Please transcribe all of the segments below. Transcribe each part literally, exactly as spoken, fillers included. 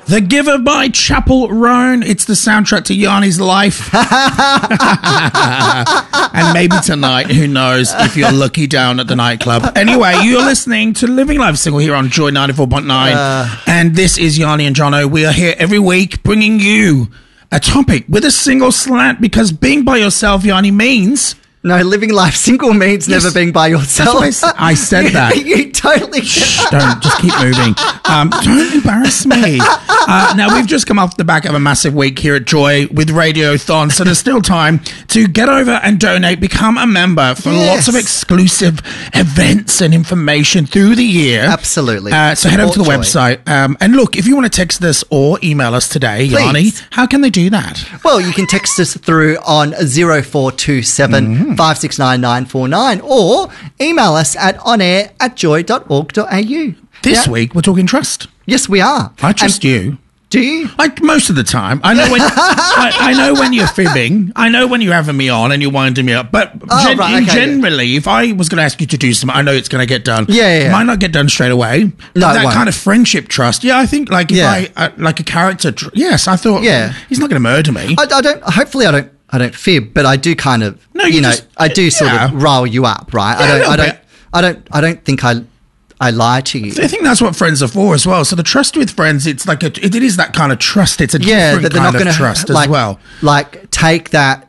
The Giver by Chapel Roan. It's the soundtrack to Yanni's life. And maybe tonight, who knows, if you're lucky down at the nightclub. Anyway, you're listening to Living Life Single here on Joy ninety-four point nine. Uh, and this is Yanni and Jono. We are here every week bringing you a topic with a single slant, because being by yourself, Yanni, means... No, living life single means yes. never being by yourself. That's what I, I said that. You totally... Shh, don't, just keep moving. Um, don't embarrass me. Uh, now, we've just come off the back of a massive week here at Joy with Radiothon, so there's still time to get over and donate, become a member for yes. lots of exclusive events and information through the year. Absolutely. Uh, so head over to the Joy. website. Um, and look, if you want to text us or email us today, Please. Yanni, how can they do that? Well, you can text us through on zero four two seven mm-hmm. five six nine nine four nine or email us at onair at joy dot org dot a u. This yeah. week, we're talking trust. Yes, we are. I trust and you. Do you? Like, most of the time. I know when I, I know when you're fibbing. I know when you're having me on and you're winding me up. But oh, gen- right, okay, generally, yeah. if I was going to ask you to do something, I know it's going to get done. Yeah, yeah, yeah. It might not get done straight away. No, that kind of friendship trust. Yeah, I think, like, if yeah. I, uh, like a character, tr- yes, I thought, yeah. he's not going to murder me. I, I don't, hopefully I don't. I don't fib, but I do kind of, no, you, you know, just, I do sort yeah. of rile you up, right? Yeah, I don't, I don't, bit. I don't, I don't think I, I lie to you. I think that's what friends are for as well. So the trust with friends, it's like a, it, it is that kind of trust. It's a yeah, different that they're kind not of gonna, trust like, as well. Like take that,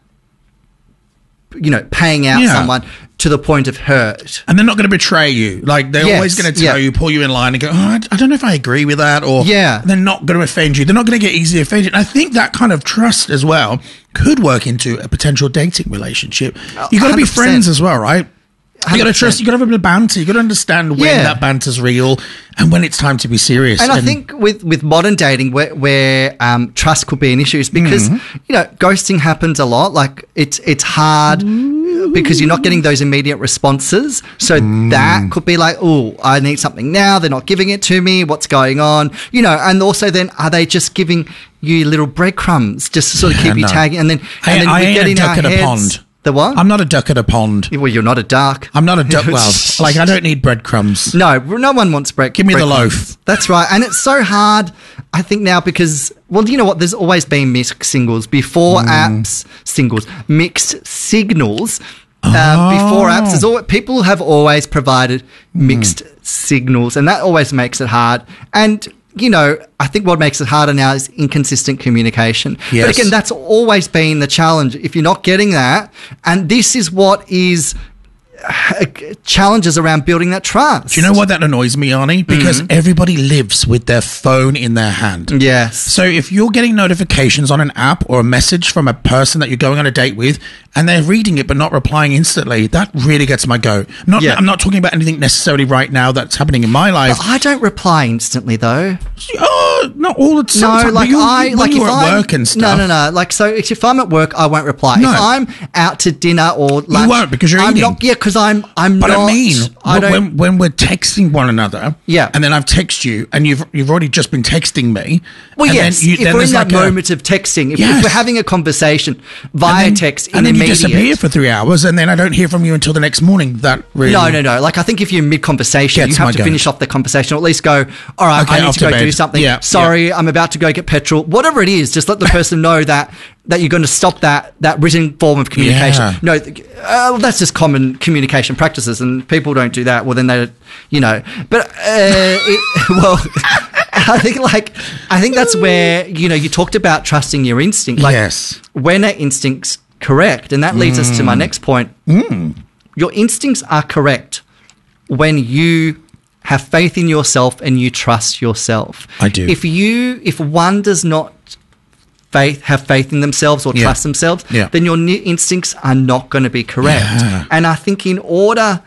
you know, paying out yeah. someone to the point of hurt. And they're not going to betray you. Like, they're yes, always going to tell yeah. you, pull you in line and go, oh, I, I don't know if I agree with that. Or yeah. they're not going to offend you. They're not going to get easily offended. And I think that kind of trust as well could work into a potential dating relationship. You've got to be friends as well, right? You got to trust, you got to have a bit of banter. You got to understand when yeah. that banter's real and when it's time to be serious. And, and I think with, with modern dating, where, where um, trust could be an issue, is because mm-hmm. you know, ghosting happens a lot. Like, it's it's hard Ooh. because you're not getting those immediate responses. So mm. that could be like, oh, I need something now. They're not giving it to me. What's going on? You know, and also then are they just giving you little breadcrumbs just to sort of yeah, keep you no. tagging? And then and I, then I we ain't get a in duck our at heads. a pond. The what? I'm not a duck at a pond. Well, you're not a duck. I'm not a duck. Well, like, I don't need breadcrumbs. No, no one wants bread. Give me bread the crumbs. loaf. That's right. And it's so hard, I think, now because, well, you know what? There's always been mixed singles. Before mm. apps, singles, mixed signals. Oh. Um, before apps, there's always, people have always provided mixed mm. signals, and that always makes it hard. And you know, I think what makes it harder now is inconsistent communication. Yes. But again, that's always been the challenge. If you're not getting that, and this is what is uh, challenges around building that trust. Do you know what that annoys me, Arnie? Because mm-hmm. everybody lives with their phone in their hand. Yes. So if you're getting notifications on an app or a message from a person that you're going on a date with, and they're reading it but not replying instantly, that really gets my go. Not, yeah. I'm not talking about anything necessarily right now that's happening in my life. But I don't reply instantly, though. Oh, not all the time. No, like you, I, when like you're if at I'm, work and stuff. No, no, no. Like, so if I'm at work, I won't reply. No. If I'm out to dinner or lunch, you won't because you're I'm eating. Not, yeah, because I'm, I'm but not. I mean, I don't, when, when we're texting one another, yeah. and then I've texted you, and you've you've already just been texting me. Well, and yes. Then you, if then we're in that like moment a, of texting, if, yes. if we're having a conversation via and then, text, in and then immediate, you disappear for three hours, and then I don't hear from you until the next morning. That really no, no, no. Like I think if you're mid conversation, you have to go. finish off the conversation, or at least go. All right, okay, I need to go bed. do something. Yeah, Sorry, yeah. I'm about to go get petrol. Whatever it is, just let the person know that that you're going to stop that that written form of communication. Yeah. No, uh, that's just common communication practices, and people don't do that. Well, then they, you know. But uh, it, well, I think like I think that's where you know you talked about trusting your instinct. Like, yes. When are instincts correct? And that leads mm. us to my next point. Mm. Your instincts are correct when you have faith in yourself and you trust yourself. I do. If you, if one does not faith have faith in themselves or yeah. trust themselves, yeah. then your instincts are not going to be correct. Yeah. And I think in order,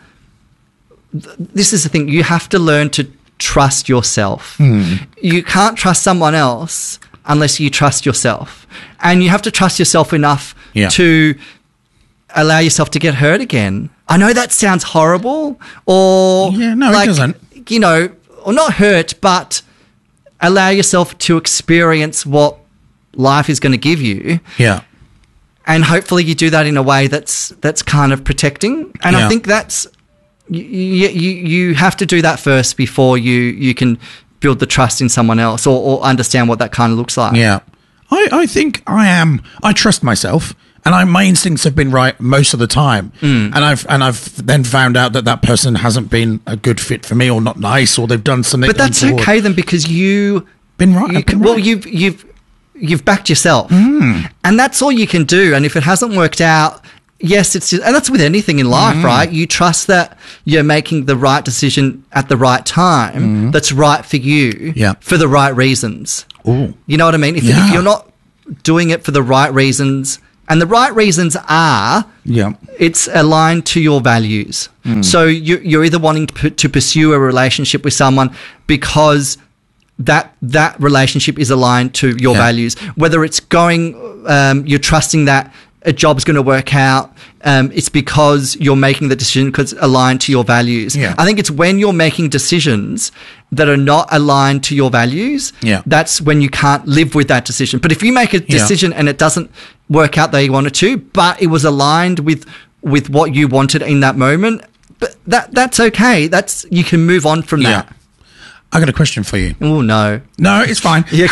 th- this is the thing, you have to learn to trust yourself. Mm. You can't trust someone else unless you trust yourself. And you have to trust yourself enough yeah. to allow yourself to get hurt again. I know that sounds horrible, or yeah, no, like, it doesn't. You know, or not hurt, but allow yourself to experience what life is going to give you. Yeah, and hopefully you do that in a way that's that's kind of protecting. And yeah. I think that's you, you. You have to do that first before you you can build the trust in someone else or, or understand what that kind of looks like. Yeah. I, I think I am, I trust myself. And I, my instincts have been right most of the time, mm. and I've and I've then found out that that person hasn't been a good fit for me, or not nice, or they've done something. But that's untoward. okay then, because you been right. You, been well, right. you've you've you've backed yourself, mm. and that's all you can do. And if it hasn't worked out, yes, it's just, and that's with anything in life, mm. right? You trust that you're making the right decision at the right time. Mm. That's right for you, yeah. for the right reasons. Ooh. You know what I mean? If, yeah. if you're not doing it for the right reasons. And the right reasons are, yeah. it's aligned to your values. Mm. So you, you're either wanting to, p- to pursue a relationship with someone because that that relationship is aligned to your yeah. values. Whether it's going, um, you're trusting that a job's going to work out. Um, it's because you're making the decision because it's aligned to your values. Yeah. I think it's when you're making decisions that are not aligned to your values, yeah. that's when you can't live with that decision. But if you make a decision yeah. and it doesn't work out that you wanted to, but it was aligned with with what you wanted in that moment, but that that's okay. That's you can move on from yeah. that. I got a question for you. Oh, no. No, it's fine. Yeah,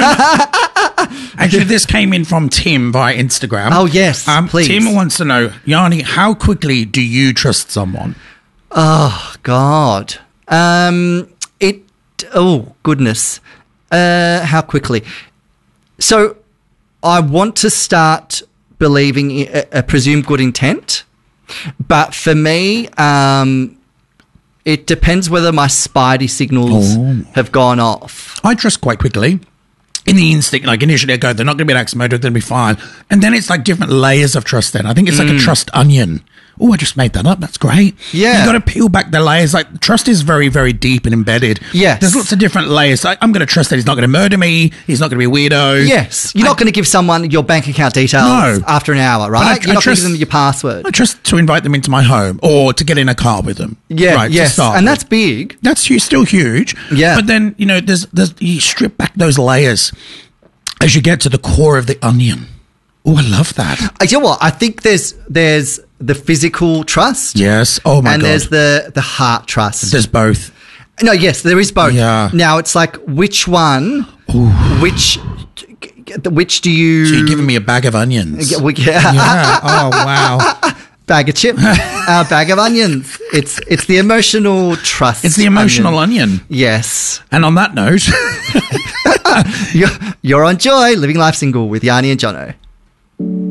actually, this came in from Tim via Instagram. Oh, yes, um, please. Tim wants to know, Yanni, how quickly do you trust someone? Oh, God. Um, it, oh, goodness. Uh, how quickly? So I want to start believing in a, a presumed good intent, but for me, um, it depends whether my spidey signals oh. have gone off. I trust quite quickly. In the instinct, like initially I go, they're not going to be an axe motor, they'll be fine. And then it's like different layers of trust then. I think it's like mm. a trust onion. Oh, I just made that up. That's great. Yeah. You've got to peel back the layers. Like, trust is very, very deep and embedded. Yes. There's lots of different layers. Like, I'm going to trust that he's not going to murder me. He's not going to be a weirdo. Yes. You're I, not going to give someone your bank account details no. after an hour, right? I, You're I not trust, going to give them your password. I trust to invite them into my home or to get in a car with them. Yeah, right, yes. And with. that's big. That's hu- still huge. Yeah. But then, you know, there's, there's you strip back those layers as you get to the core of the onion. Oh, I love that. I you know what? I think there's there's the physical trust. Yes. Oh my and god. And there's the the heart trust. There's both. No, yes, there is both. Yeah. Now it's like which one? Ooh. Which which do you? So you're giving me a bag of onions. Yeah. Well, yeah. yeah. Oh wow. Bag of chips. uh, bag of onions. It's it's the emotional trust. It's the emotional onion. onion. Yes. And on that note, you're, you're on Joy, Living Life Single with Yanni and Jono.